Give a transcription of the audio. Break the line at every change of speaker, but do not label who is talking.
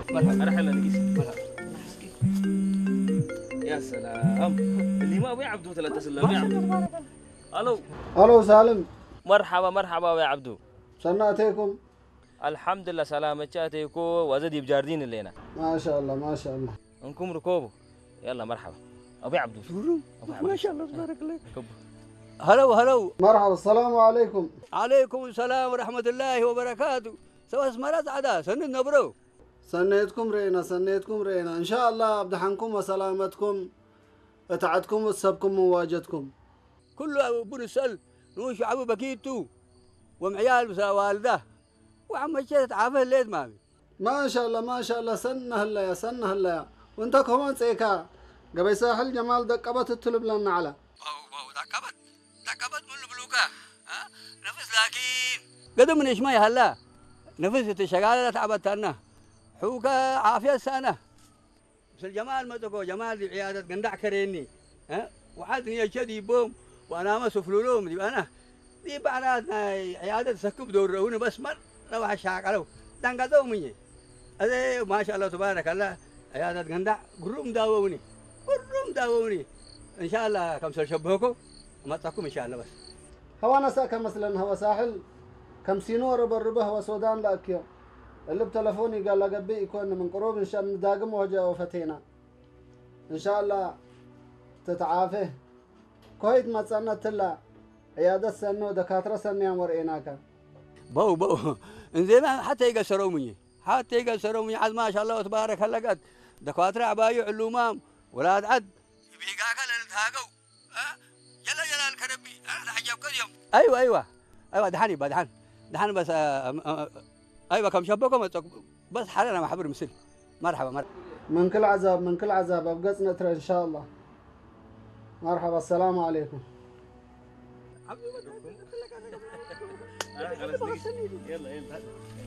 مرحبا.
أنا حلا نقيس.
مرحبا.
يا سلام اللي ما أبي عبدو ثلاثة سلام يا عبدو. ألو
الو سالم،
مرحبا مرحبا يا عبدو.
سناتيكم.
الحمد لله سلامة شاتيكو وزدي بجاردين اللينا.
ما شاء الله ما شاء الله.
انكم ركوبوا. يلا مرحبا أبي عبدو.
ما شاء الله تبارك الله. هلو هلو.
مرحبا، السلام عليكم.
عليكم السلام ورحمة الله وبركاته. سوا اسمرات عدا سنن نبرو.
سنيتكم رينا ان شاء الله بدحنكم وسلامتكم اتعدكم وسبكم مواجدكم.
كله بنسأل نوش عبو بكيتو ومعيال بس والده وعم جيت عافه الليل مامي.
ما شاء الله سنه هلا وانت كمان سيكا قبل ساحل جمال دقبت التلب لنا على
باو دقبت من البلوكة ها نفس لكن قدم من إشماي هلا نفس تشغال تعبت أنا حوكا عافية سنة بس الجمال ما تقول جمال عيادة قندع كريني ها وعدني يشدي بوم وأنا ما سفلولهم دي أنا دي بعد عيادة سكب دوروني بس مر لو هشاكلو دنقدو مني هذا ما شاء الله تبارك الله عيادة قندع قروم داووني إن شاء الله كم سرشبهكم ما تقوم إن شاء الله بس
هوا نساك مثلا هوا ساحل كم سينو ربه هوا سودان لاكيو اللي بتلفوني قال لقبي يكون من قروب ان شاء الله داقم وجه وفتينا ان شاء الله تتعافى كويت ما تصنت لا عيادة سنة دكاترة سنة ورئيناك
بو إنزين حتى يقصروا مني عاد ما شاء الله تبارك الله قد دكاترة عبايو علومام ولاد عد بيقاك لنتهاقوا يلا الكربي أنا حجاب كل يوم أيوة دحاني بس أيوة كم شبكم بس حالنا ما حبر مثل مرحبا
من كل عذاب أبقى نترى إن شاء الله. مرحبا السلام عليكم.
يلا